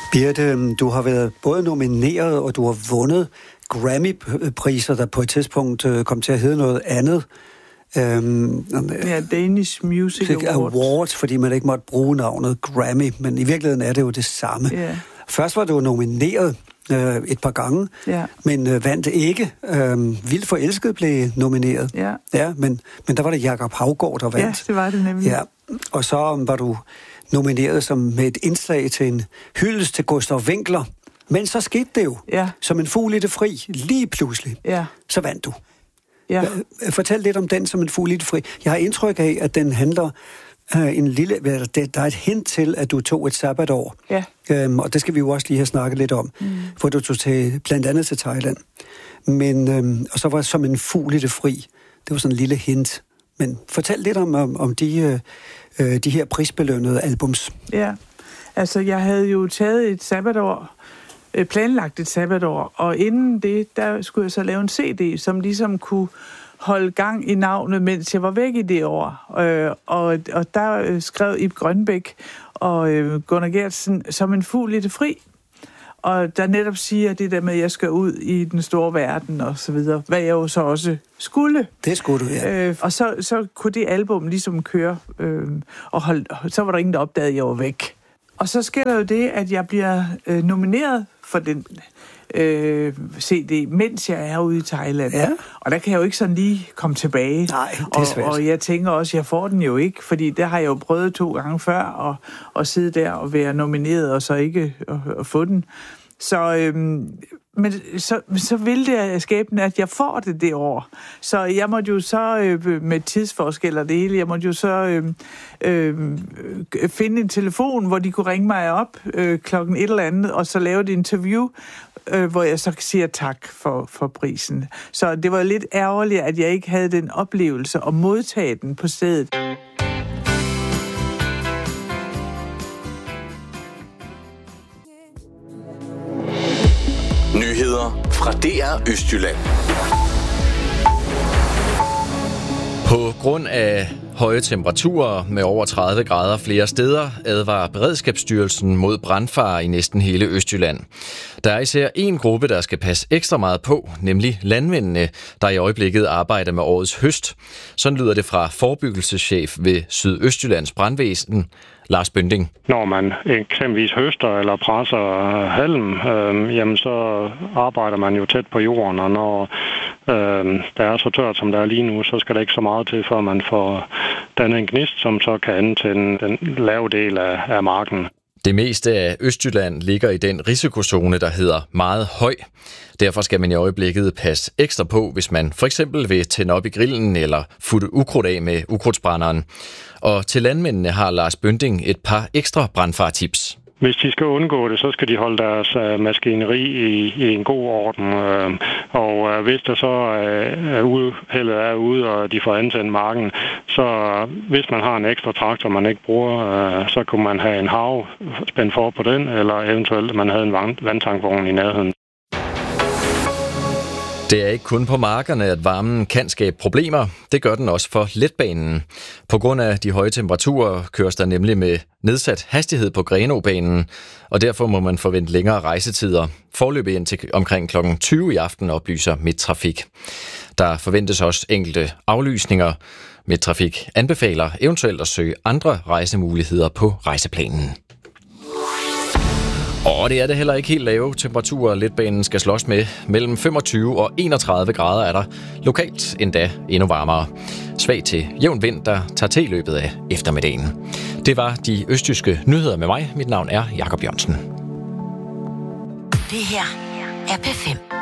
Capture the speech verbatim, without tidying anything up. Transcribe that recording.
Birte, du har været både nomineret, og du har vundet Grammy-priser, der på et tidspunkt kom til at hedde noget andet. Øhm, ja, Danish Music Awards. Awards, fordi man ikke måtte bruge navnet Grammy, men i virkeligheden er det jo det samme. Yeah. Først var du nomineret øh, et par gange, yeah. men øh, vandt ikke. Øh, Vildt forelsket blev nomineret. Yeah. Ja, men, men der var det Jakob Haugaard, der vandt. Ja, det var det nemlig. Ja. Og så var du nomineret som med et indslag til en hyldest til Gustav Winkler. Men så skete det jo, ja. Som en fugl i det fri, lige pludselig, ja. Så vandt du. Ja. Fortæl lidt om den som en fugl i det fri. Jeg har indtryk af, at den handler øh, en lille... Der er et hint til, at du tog et sabbatår. Ja. Øhm, og det skal vi jo også lige have snakket lidt om. Mm. For du tog til, blandt andet til Thailand. Men, øhm, og så var som en fugl i det fri. Det var sådan en lille hint. Men fortæl lidt om, om, om de, øh, de her prisbelønnede albums. Ja, altså jeg havde jo taget et sabbatår, planlagt et sabbatår, og inden det, der skulle jeg så lave en C D, som ligesom kunne holde gang i navnet, mens jeg var væk i det år. Øh, og, og der skrev Ib Grønbæk og øh, Gunnar Gertsen som en fugl i det fri. Og der netop siger det der med, at jeg skal ud i den store verden og så videre, hvad jeg jo så også skulle. Det skulle du, ja. Øh, og så, så kunne det album ligesom køre, øh, og hold, så var der ingen, der opdagede, at jeg var væk. Og så sker der jo det, at jeg bliver øh, nomineret for den øh, C D, mens jeg er ude i Thailand. Ja. Og der kan jeg jo ikke sådan lige komme tilbage. Nej, det er svært. Og, og jeg tænker også, at jeg får den jo ikke, fordi det har jeg jo prøvet to gange før, at, at sidde der og være nomineret, og så ikke at, at få den. Så, øhm, men så, så vil det skæbnen, at jeg får det det år. Så jeg måtte jo så, øh, med tidsforskel og det hele, jeg måtte jo så øh, øh, finde en telefon, hvor de kunne ringe mig op øh, klokken et eller andet, og så lave et interview, øh, hvor jeg så siger tak for, for prisen. Så det var lidt ærgerligt, at jeg ikke havde den oplevelse at modtage den på stedet. Nyheder fra D R Østjylland. På grund af høje temperaturer med over tredive grader flere steder, advarer Beredskabsstyrelsen mod brandfare i næsten hele Østjylland. Der er især en gruppe, der skal passe ekstra meget på, nemlig landmændene, der i øjeblikket arbejder med årets høst. Sådan lyder det fra forebyggelseschef ved Sydøstjyllands Brandvæsen, Lars Bønding. Når man eksempelvis høster eller presser halm, øh, jamen så arbejder man jo tæt på jorden, og når øh, der er så tørt, som der er lige nu, så skal der ikke så meget til, før man får dannet en gnist, som så kan antænde den lave del af, af marken. Det meste af Østjylland ligger i den risikozone, der hedder meget høj. Derfor skal man i øjeblikket passe ekstra på, hvis man for eksempel vil tænde op i grillen eller futte ukrudt af med ukrudtsbrænderen. Og til landmændene har Lars Bønding et par ekstra brandfartips. Hvis de skal undgå det, så skal de holde deres uh, maskineri i, i en god orden. Uh, og uh, hvis der så uh, uheldet er ude, og de får antændt marken, så uh, hvis man har en ekstra traktor, man ikke bruger, uh, så kunne man have en hav spændt for på den, eller eventuelt man havde en vand, vandtankvogn i nærheden. Det er ikke kun på markerne, at varmen kan skabe problemer. Det gør den også for letbanen. På grund af de høje temperaturer køres der nemlig med nedsat hastighed på Grenaabanen, og derfor må man forvente længere rejsetider. Forløbig indtil omkring klokken tyve i aften, oplyser Midttrafik. Der forventes også enkelte aflysninger. Midttrafik anbefaler eventuelt at søge andre rejsemuligheder på rejseplanen. Og det er det heller ikke helt lave temperaturer, letbanen skal slås med. Mellem femogtyve og enogtredive grader er der lokalt endda endnu varmere. Svag til jævn vind, der tager til i løbet af eftermiddagen. Det var de østjyske nyheder med mig. Mit navn er Jakob Jørgensen. Det her er P fem.